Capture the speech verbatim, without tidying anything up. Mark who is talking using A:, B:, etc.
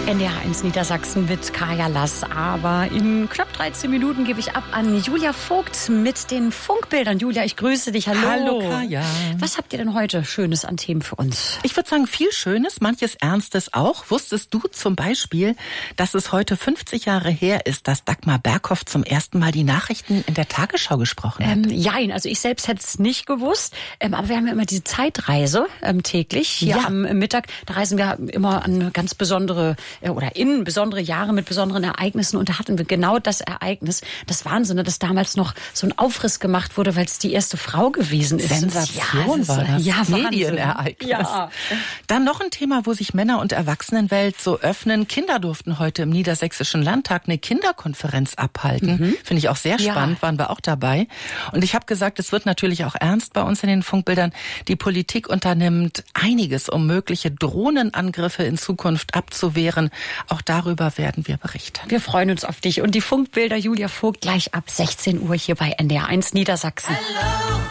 A: N D R eins Niedersachsen mit Kaya Lass. Aber in knapp dreizehn Minuten gebe ich ab an Julia Vogt mit den Funkbildern. Julia, ich grüße dich. Hallo.
B: Hallo, Kaya.
A: Was habt ihr denn heute Schönes an Themen für uns?
B: Ich würde sagen, viel Schönes, manches Ernstes auch. Wusstest du zum Beispiel, dass es heute fünfzig Jahre her ist, dass Dagmar Berghoff zum ersten Mal die Nachrichten in der Tagesschau gesprochen hat?
A: Ähm, jein, also ich selbst hätte es nicht gewusst. Ähm, aber wir haben ja immer diese Zeitreise ähm, täglich hier
B: Ja.
A: am Mittag. Da reisen wir immer an eine ganz besondere oder in besondere Jahre mit besonderen Ereignissen, und da hatten wir genau das Ereignis. Das Wahnsinn, dass damals noch so ein Aufriss gemacht wurde, weil es die erste Frau gewesen ist.
B: Sensation
A: ja,
B: war das.
A: Ja,
B: Medienereignis.
A: Ja.
B: Dann noch ein Thema, wo sich Männer- und Erwachsenenwelt so öffnen. Kinder durften heute im Niedersächsischen Landtag eine Kinderkonferenz abhalten. Mhm. Finde ich auch sehr spannend, ja. Waren wir auch dabei. Und ich habe gesagt, es wird natürlich auch ernst bei uns in den Funkbildern. Die Politik unternimmt einiges, um mögliche Drohnenangriffe in Zukunft abzuwehren. Auch darüber werden wir berichten.
A: Wir freuen uns auf dich und die Funkbilder Julia Vogt gleich ab sechzehn Uhr hier bei N D R eins Niedersachsen. Hello.